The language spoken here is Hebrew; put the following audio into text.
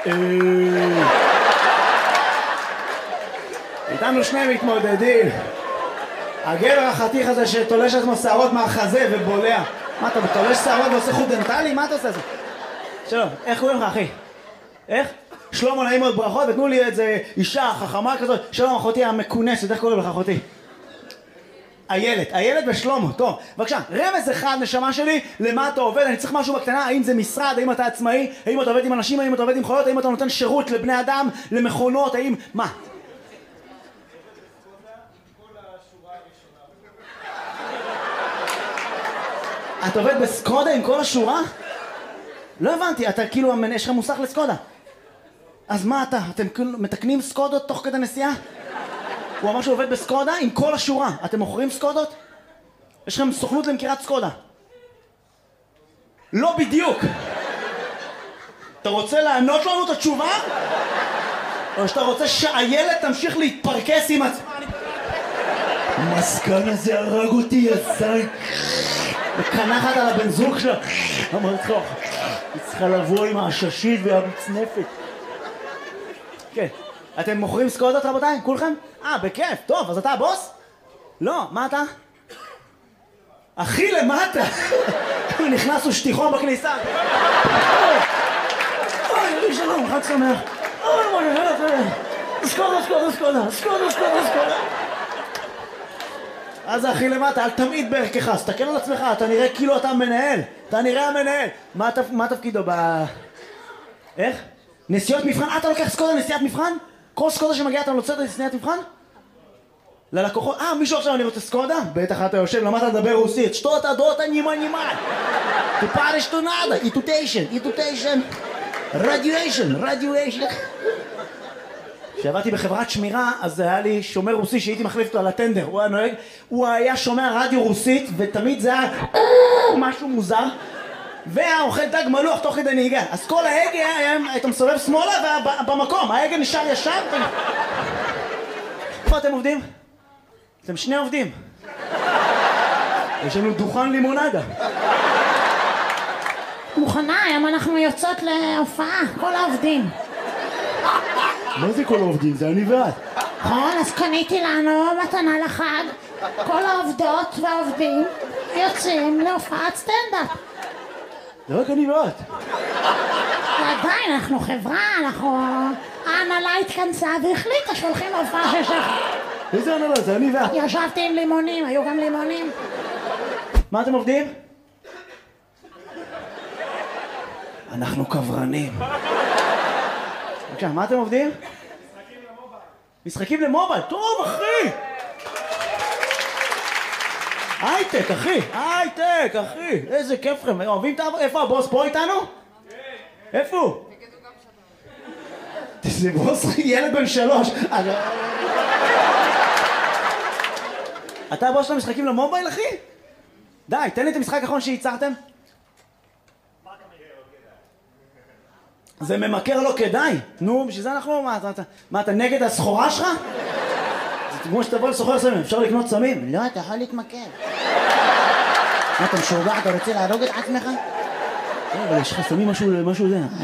איתנו שני מתמודדים. הגבר החתיך הזה שתולש עצמו שערות מהחזה ובולע. מה אתה תולש שערות ועושה חוט דנטלי? מה אתה עושה זה? שלום, איך קוראים לך אחי? איך? שלמה, נעים מאוד, ברכות, ותנו לי איזה אישה חכמה כזאת. שלום אחותי המכונסת, איך קוראים לך אחותי? איילת ושלמה, טוב, בבקשה, רמז אחד נשמה שלי, למה אתה עובד? אני צריך משהו בקטנה, האם זה משרד, האם אתה עצמאי, האם אתה עובד עם אנשים, האם אתה עובד עם חיות, האם אתה נותן שירות לבני אדם, למכונות, האם, מה? אתה עובד בסקודה עם כל השורה? לא הבנתי, אתה כאילו, יש לך מוסך לסקודה. אז מה אתה? אתם כאילו מתקנים סקודות תוך כדי נסיעה? הוא אמר שהוא עובד בסקודה עם כל השורה. אתם מוכרים סקודות? יש לכם סוכנות למכירת סקודה. לא בדיוק. אתה רוצה לענות לנו את התשובה? או שאתה רוצה שהילד תמשיך להתפרקס עם עצמה? המסכן הזה הרג אותי, יזי. וקנחת על הבן זוג שלה. אמרת לך, היא צריכה לבוא עם הששית והמצנפת. כן. אתם מוכרים סקודות רבותיי? כולכם? בכיף, טוב, אז אתה הבוס? לא, מה אתה? אחי למטה! נכנסו שטיחון בכניסה. אוי, שלום, חג שמח. סקודה. אז אחי למטה, אל תמיד בערכך, סתכל על עצמך, אתה נראה כאילו אתה מנהל. אתה נראה המנהל. מה תפקידו איך? נסיעות מבחן? אתה לוקח סקודה נסיעת מבחן? כל סקודה שמגיעה אתה נוצאת לסניית מבחן? ללקוחות, מישהו עכשיו אני רוצה סקודה? בטח אתה יושב, למדת לדבר רוסית. שטות הדות הנימה. תפרש תונדה, איתוטיישן, רדיואשן. כשעבדתי בחברת שמירה, אז היה לי שומר רוסי שהייתי מחליף אותו על הטנדר. הוא היה שומע רדיו רוסית, ותמיד זה היה משהו מוזר. והאוכל דג מלוח תוך כדי נהיגה. אז כל ההגה היית מסובב שמאלה ובמקום ההגה נשאר ישר. איפה אתם עובדים? אתם שני עובדים. יש לנו דוכן לימונדה. מוכנה, היום אנחנו יוצאות להופעה, כל העובדים. מה זה כל העובדים? זה אני ואת. נכון, אז קניתי לנו מתנה לחג. כל העובדות והעובדים יוצאים להופעת סטנדאפ. זה רק אני ואת. עדיין, אנחנו חברה, ההנהלה התכנסה והחליטה שהולכים להופעה של שחר. איזה הנהלה? זה אני ואת. ישבתי עם לימונים, היו גם לימונים. מה אתם עובדים? אנחנו קברנים. בבקשה, מה אתם עובדים? משחקים למובייל. טוב, אחי! הייטק, אחי! איזה כיף לכם. אוהבים את איפה הבוס פה איתנו? כן. איפה הוא? זה בוס ילד בן 3. אתה הבוס של המשחקים למובייל, אחי? די, תן לי את המשחק האחרון שייצרתם. זה ממכר לא כדאי. נו, בשביל זה אנחנו... מה, אתה נגד הסחורה שלך? זה כמו שתבוא לסוחר סמים, אפשר לקנות סמים? לא, אתה יכול להתמכר. מה, אתה משוגע? אתה רוצה להרוג את עצמך? אבל יש לך סמים משהו זה.